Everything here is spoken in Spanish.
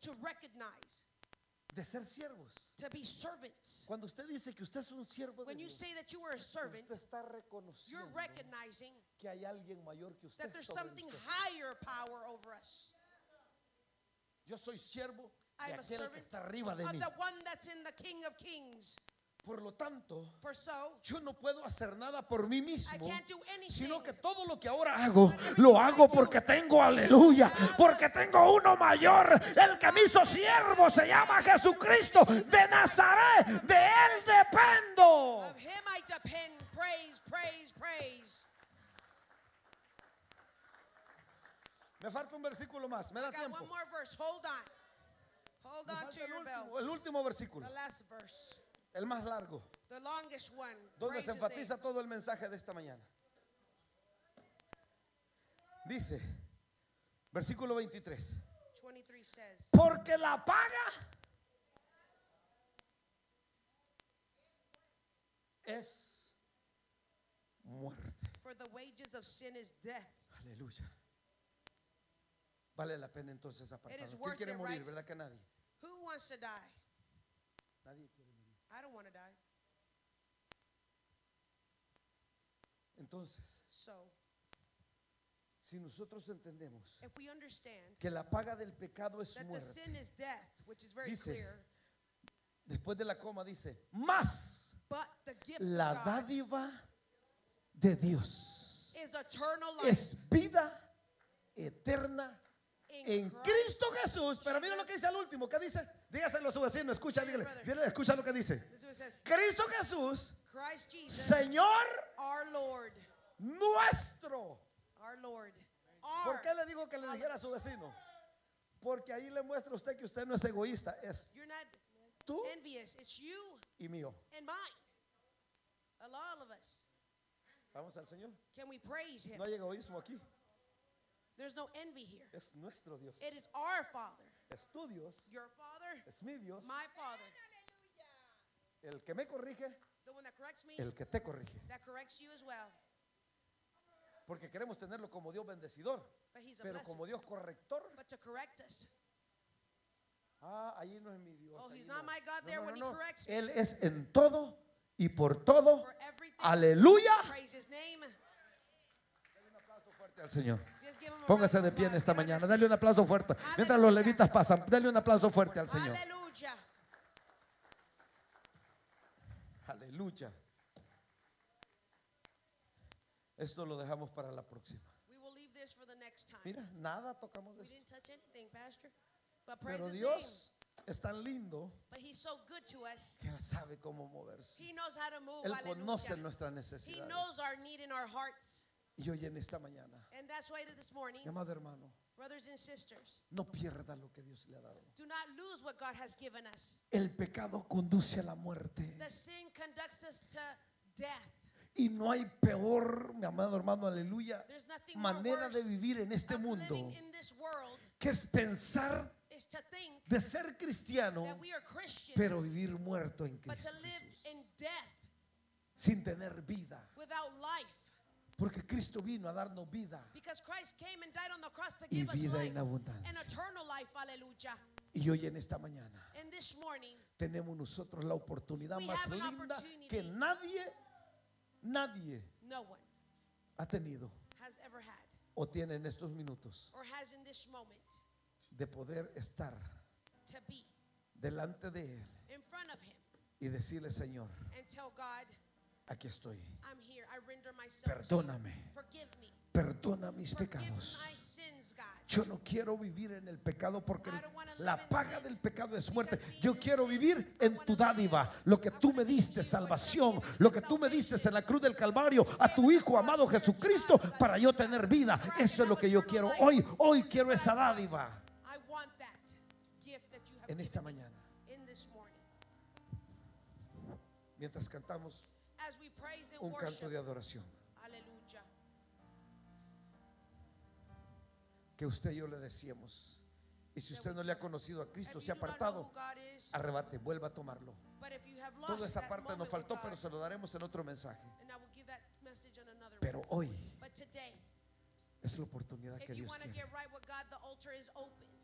to recognize, de ser siervos. to be servants. Cuando usted dice que usted es un siervo de When you Dios, say that you are a servant, usted está you're reconociendo recognizing que hay alguien mayor que usted that there's sobre something usted. higher power over us. Yo soy siervo I de am a aquel que servant está arriba de of mí. the one that's in the King of Kings. Por lo tanto, For so, yo no puedo hacer nada por mí I mismo, can't do anything. sino que todo lo que ahora hago, lo hago porque tengo, aleluya, porque tengo uno mayor. El que me hizo siervo se llama Jesucristo de Nazaret. De él dependo. Of him I depend. Praise, praise, praise. Me falta un versículo más. Me da I got tiempo. one more verse. Hold on. Hold Me on falta to your el belt. último versículo, The last verse. el más largo, The longest one. donde Praise se his enfatiza name. todo el mensaje de esta mañana. Dice, versículo 23. 23 says, Porque la paga es muerte. for the wages of sin is death. Aleluya. Vale la pena entonces apartarnos. ¿Quién worth quiere it, morir? right? ¿Verdad que nadie? Who wants to die? Nadie quiere morir. I don't want to die. Entonces, So, si nosotros entendemos if we understand que la paga del pecado es that the muerte, sin is death, which is very Dice, clear, después de la coma dice, más but the gift la of God dádiva de Dios is eternal life es vida eterna in en Christ. Cristo Jesús. Pero mira lo que dice al último. ¿Qué dice? Dígaselo a su vecino. Escucha, dígale, dígale, escucha lo que dice. This is what it says. Cristo Jesús, Christ Jesus, Señor our Lord, nuestro. our Lord. ¿Por Our. qué le digo que le dijera a su vecino? Porque ahí le muestra a usted que usted no es egoísta, es You're not tú envious. It's you y mío. and mine. All of us. Vamos al Señor. Can we praise him? No hay egoísmo aquí. There's no envy here. Es nuestro Dios. It is our Father. Es tu Dios. Your Father, Es mi Dios. my Father. El que me corrige, The one that corrects me, el que te corrige. that corrects you as well. Porque queremos tenerlo como Dios bendecidor, But he's a pero blesser. como Dios corrector. But to correct us. Ahí no es mi Dios. Oh, ahí he's no. not my God there when he corrects me. Él es en todo y por todo. For everything, Aleluya. praise his name. Fuerte al Señor. Just give him a Póngase round de of pie en applause. esta Get on mañana. your Dale un aplauso fuerte. Mientras los levitas pasan, dale un aplauso fuerte al feet. Señor. Hallelujah. Aleluya. Esto lo dejamos para la próxima. We will leave this for the next time. Mira, nada tocamos de We esto. didn't touch anything, Pastor. But praise Pero his Dios es tan lindo name. But he's so good to us. que Él sabe cómo moverse. He knows how to move. Él Hallelujah. conoce nuestras He necesidades. knows our need in our hearts. Y hoy en esta mañana, And that's why this morning, mi amado hermano, brothers and sisters, no pierda lo que Dios le ha dado. do not lose what God has given us. El pecado conduce a la muerte. The sin conducts us to death. Y no hay peor, mi amado hermano, aleluya, There's nothing more manera de worse vivir en este of mundo living in this world que es pensar is to think de ser cristiano, that we are Christians, pero vivir muerto en but Cristo to live Jesús, in death sin tener vida. without life. Porque Cristo vino a darnos vida Because Christ came and died on the cross to y give us vida life en and abundancia. eternal life. Hallelujah. Y hoy en esta mañana And this morning, tenemos nosotros la oportunidad We más have an linda opportunity. que nadie no one ha tenido has ever had o tiene en estos minutos or has in this moment de poder estar to be delante de Él in front of him y decirle, Señor, and tell God, aquí estoy, I'm here. I render myself to you. perdóname, Forgive me. perdona mis Forgive pecados. my sins, God. Yo no quiero vivir en el pecado porque I don't wanna la live in paga sin del pecado es muerte. because Yo being in quiero sin, vivir I en wanna tu live. dádiva, lo que I tú wanna me be diste, in what you have salvación, given me, lo que tú me diste salvation. en la cruz del Calvario, a tu Hijo amado Jesucristo, para yo tener vida. Eso es lo que yo quiero hoy. Hoy quiero esa dádiva I want that gift that you have en esta given me mañana. in this morning. Mientras cantamos As we praise and un worship. canto de adoración, Hallelujah. que usted y yo le decíamos. Y si usted no le ha conocido a Cristo, If se ha you do not know apartado, who God is, arrebate, vuelva a tomarlo. but if you have Toda lost esa that parte nos moment faltó, with pero God, se lo daremos en otro mensaje. and I will give that message on another Pero one. hoy But today, es la oportunidad if que you Dios want to quiere. get right with God, the altar is open.